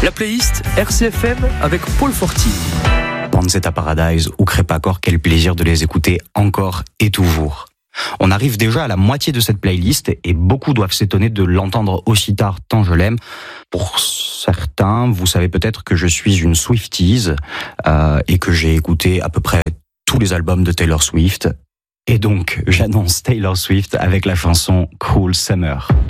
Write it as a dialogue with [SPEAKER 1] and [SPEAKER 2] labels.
[SPEAKER 1] La playlist RCFM avec Paul Forti.
[SPEAKER 2] Panzetta Paradise ou Crépacor, quel plaisir de les écouter encore et toujours. On arrive déjà à la moitié de cette playlist et beaucoup doivent s'étonner de l'entendre aussi tard tant je l'aime. Pour certains, vous savez peut-être que je suis une Swifties et que j'ai écouté à peu près tous les albums de Taylor Swift. Et donc, j'annonce Taylor Swift avec la chanson Cruel Summer.